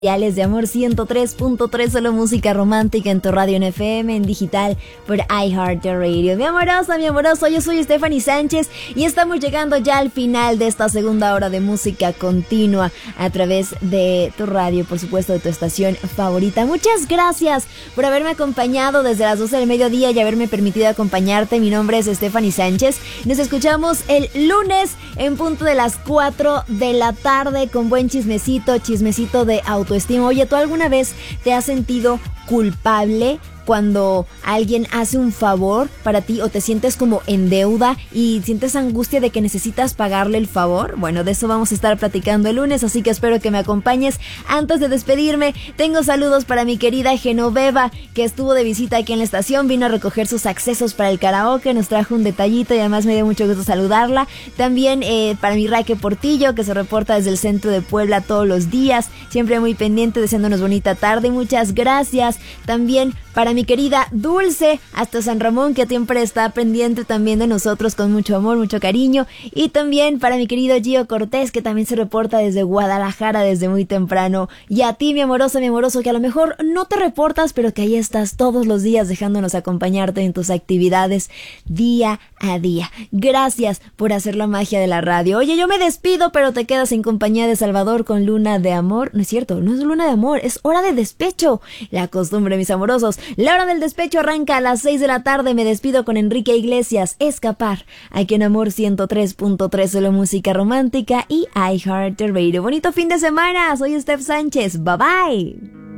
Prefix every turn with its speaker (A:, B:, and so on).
A: De Amor 103.3, solo música romántica en tu radio en FM, en digital por iHeartRadio. Mi amorosa, mi amoroso, yo soy Stephanie Sánchez y estamos llegando ya al final de esta segunda hora de música continua a través de tu radio, por supuesto de tu estación favorita. Muchas gracias por haberme acompañado desde las 12 del mediodía y haberme permitido acompañarte. Mi nombre es Stephanie Sánchez. Nos escuchamos el lunes en punto de las 4 de la tarde con buen chismecito de autoestima. Oye, ¿tú alguna vez te has sentido culpable cuando alguien hace un favor para ti o te sientes como en deuda y sientes angustia de que necesitas pagarle el favor? Bueno, de eso vamos a estar platicando el lunes, así que espero que me acompañes. Antes de despedirme, tengo saludos para mi querida Genoveva, que estuvo de visita aquí en la estación, vino a recoger sus accesos para el karaoke, nos trajo un detallito y además me dio mucho gusto saludarla. También para mi Raque Portillo, que se reporta desde el centro de Puebla todos los días, siempre muy pendiente, deseándonos bonita tarde, muchas gracias. También para mi querida Dulce, hasta San Ramón, que siempre está pendiente también de nosotros con mucho amor, mucho cariño. Y también para mi querido Gio Cortés, que también se reporta desde Guadalajara desde muy temprano. Y a ti, mi amorosa, mi amoroso, que a lo mejor no te reportas, pero que ahí estás todos los días dejándonos acompañarte en tus actividades día a día. Gracias por hacer la magia de la radio. Oye, yo me despido, pero te quedas en compañía de Salvador con Luna de Amor. No es cierto, no es Luna de Amor, es Hora de Despecho. La costumbre, mis amorosos. La hora del despecho arranca a las 6 de la tarde. Me despido con Enrique Iglesias, Escapar, aquí en Amor 103.3, solo música romántica y iHeartRadio. Bonito fin de semana. Soy Steph Sánchez. Bye bye.